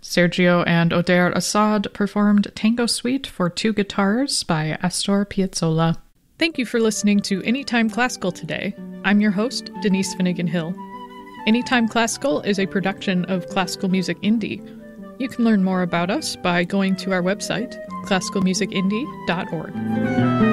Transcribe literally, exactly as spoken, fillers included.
Sergio and Oder Assad performed Tango Suite for two guitars by Astor Piazzolla. Thank you for listening to Anytime Classical today. I'm your host, Denise Finnegan Hill. Anytime Classical is a production of Classical Music Indie. You can learn more about us by going to our website, classical music indie dot org.